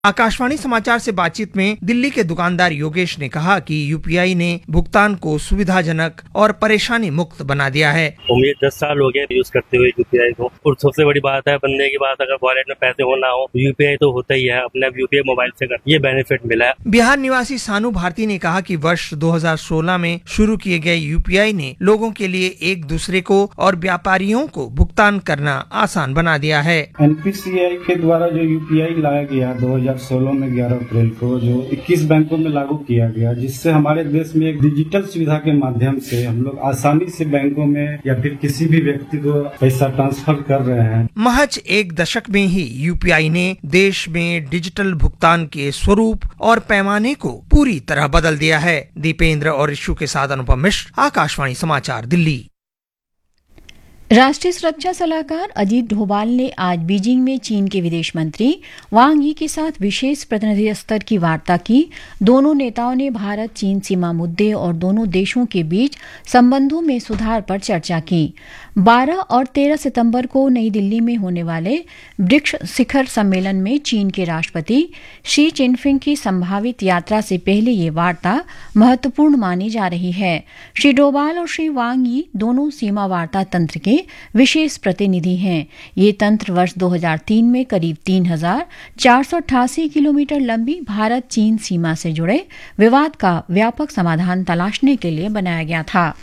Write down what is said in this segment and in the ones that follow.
आकाशवाणी समाचार से बातचीत में दिल्ली के दुकानदार योगेश ने कहा कि यूपीआई ने भुगतान को सुविधाजनक और परेशानी मुक्त बना दिया है। मुझे 10 साल हो गए यूज करते हुए यूपीआई को, और सबसे बड़ी बात है बनने की बात, अगर वॉलेट में पैसे हो ना हो यूपीआई तो होता ही है, अपने यूपीआई मोबाइल से कर, ये बेनिफिट मिला है। बिहार निवासी सानू भारती ने कहा कि वर्ष 2016 में शुरू किए गए यूपीआई ने लोगों के लिए एक दूसरे को और व्यापारियों को भुगतान करना आसान बना दिया है। एनपीसीआई के द्वारा जो यूपीआई लाया गया 2016 में 11 अप्रैल को, जो 21 बैंकों में लागू किया गया, जिससे हमारे देश में एक डिजिटल सुविधा के माध्यम से हम लोग आसानी से बैंकों में या फिर किसी भी व्यक्ति को पैसा ट्रांसफर कर रहे हैं। महज एक दशक में ही यूपीआई ने देश में डिजिटल भुगतान के स्वरूप और पैमाने को पूरी तरह बदल दिया है। दीपेंद्र और इशू के साथ अनुपम मिश्र, आकाशवाणी समाचार, दिल्ली। राष्ट्रीय सुरक्षा सलाहकार अजीत डोभाल ने आज बीजिंग में चीन के विदेश मंत्री वांग यी के साथ विशेष प्रतिनिधि स्तर की वार्ता की। दोनों नेताओं ने भारत चीन सीमा मुद्दे और दोनों देशों के बीच संबंधों में सुधार पर चर्चा की। 12 और 13 सितंबर को नई दिल्ली में होने वाले ब्रिक्स शिखर सम्मेलन में चीन के राष्ट्रपति शी चिनफिंग की संभावित यात्रा से पहले ये वार्ता महत्वपूर्ण मानी जा रही है। श्री डोभाल और श्री वांग यी दोनों सीमा वार्ता तंत्र के विशेष प्रतिनिधि हैं। ये तंत्र वर्ष 2003 में करीब 3,488 किलोमीटर लंबी भारत चीन सीमा से जुड़े विवाद का व्यापक समाधान तलाशने के लिए बनाया गया था।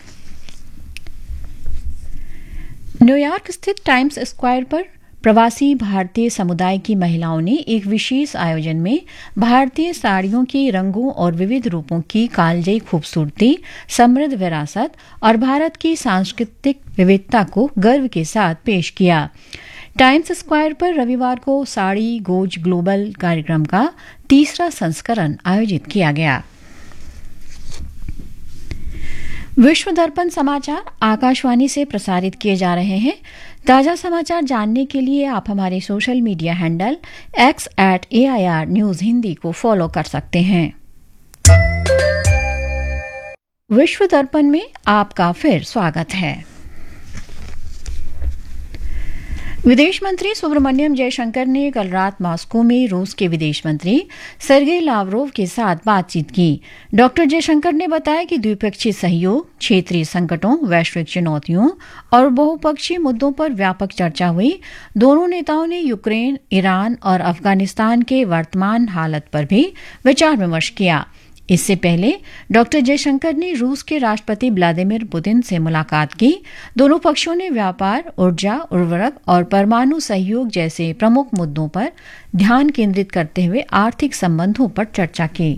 न्यूयॉर्क स्थित टाइम्स स्क्वायर पर प्रवासी भारतीय समुदाय की महिलाओं ने एक विशेष आयोजन में भारतीय साड़ियों के रंगों और विविध रूपों की कालजयी खूबसूरती, समृद्ध विरासत और भारत की सांस्कृतिक विविधता को गर्व के साथ पेश किया। टाइम्स स्क्वायर पर रविवार को साड़ी गोज ग्लोबल कार्यक्रम का तीसरा संस्करण आयोजित किया गया। विश्व दर्पण समाचार आकाशवाणी से प्रसारित किए जा रहे हैं। ताजा समाचार जानने के लिए आप हमारे social media handle x@AIR news Hindi को फॉलो कर सकते हैं। विश्व दर्पण में आपका फिर स्वागत है। विदेश मंत्री सुब्रमण्यम जयशंकर ने कल रात मॉस्को में रूस के विदेश मंत्री सर्गेई लावरोव के साथ बातचीत की। डॉक्टर जयशंकर ने बताया कि द्विपक्षीय सहयोग, क्षेत्रीय संकटों, वैश्विक चुनौतियों और बहुपक्षीय मुद्दों पर व्यापक चर्चा हुई। दोनों नेताओं ने यूक्रेन, ईरान और अफगानिस्तान के वर्तमान हालत पर भी विचार विमर्श किया। इससे पहले डॉक्टर जयशंकर ने रूस के राष्ट्रपति व्लादिमीर पुतिन से मुलाकात की। दोनों पक्षों ने व्यापार, ऊर्जा, उर्वरक और परमाणु सहयोग जैसे प्रमुख मुद्दों पर ध्यान केंद्रित करते हुए आर्थिक संबंधों पर चर्चा की।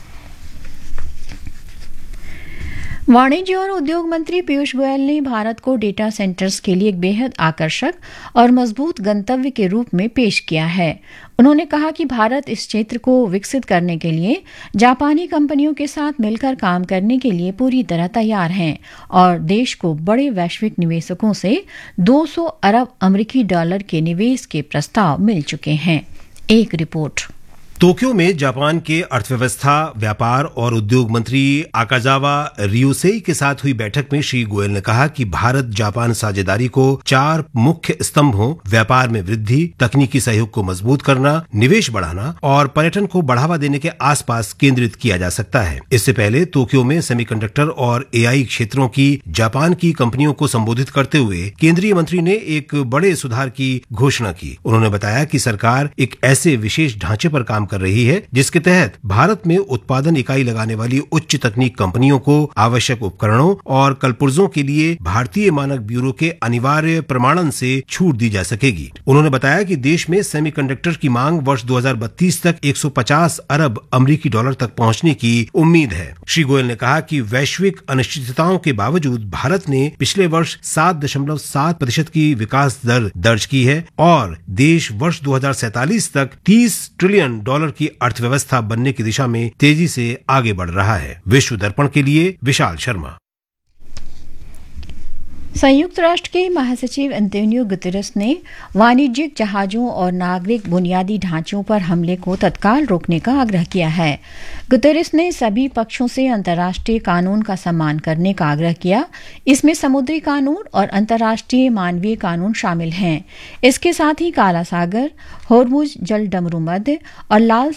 वाणिज्य और उद्योग मंत्री पीयूष गोयल ने भारत को डेटा सेंटर्स के लिए एक बेहद आकर्षक और मजबूत गंतव्य के रूप में पेश किया है। उन्होंने कहा कि भारत इस क्षेत्र को विकसित करने के लिए जापानी कंपनियों के साथ मिलकर काम करने के लिए पूरी तरह तैयार है और देश को बड़े वैश्विक निवेशकों से 200 अरब अमेरिकी डॉलर के निवेश के प्रस्ताव मिल चुके हैं। एक रिपोर्ट। टोक्यो में जापान के अर्थव्यवस्था, व्यापार और उद्योग मंत्री आकाजावा रियोसेई के साथ हुई बैठक में श्री गोयल ने कहा कि भारत जापान साझेदारी को 4 मुख्य स्तंभों व्यापार में वृद्धि, तकनीकी सहयोग को मजबूत करना, निवेश बढ़ाना और पर्यटन को बढ़ावा देने के आसपास केंद्रित किया जा सकता है। इससे पहले टोक्यो में सेमीकंडक्टर और एआई क्षेत्रों की जापान की कंपनियों को संबोधित करते हुए केंद्रीय मंत्री ने एक बड़े सुधार की घोषणा की। उन्होंने बताया कि सरकार एक ऐसे विशेष ढांचे पर काम कर रही है जिसके तहत भारत में उत्पादन इकाई लगाने वाली उच्च तकनीक कंपनियों को आवश्यक उपकरणों और कलपुर्जों के लिए भारतीय मानक ब्यूरो के अनिवार्य प्रमाणन से छूट दी जा सकेगी। उन्होंने बताया कि देश में सेमीकंडक्टर की मांग वर्ष 2032 तक 150 अरब अमेरिकी डॉलर तक पहुंचने की उम्मीद है। श्री गोयल ने कहा कि वैश्विक अनिश्चितताओं के बावजूद भारत ने पिछले वर्ष 7.7% की विकास दर दर्ज की है और देश वर्ष 2047 तक 30 ट्रिलियन डॉलर की अर्थव्यवस्था बनने की दिशा में तेजी से आगे बढ़ रहा है। विश्व दर्पण के लिए विशाल शर्मा। संयुक्त राष्ट्र के महासचिव अंतोनियो गुतेरेस ने वाणिज्यिक जहाजों और नागरिक बुनियादी ढांचों पर हमले को तत्काल रोकने का आग्रह किया है। गुतेरेस ने सभी पक्षों से अंतर्राष्ट्रीय कानून का सम्मान करने का आग्रह किया। इसमें समुद्री कानून और अंतर्राष्ट्रीय मानवीय कानून शामिल हैं। इसके साथ ही काला सागर, होर्मुज जल डमरू मध्य और लाल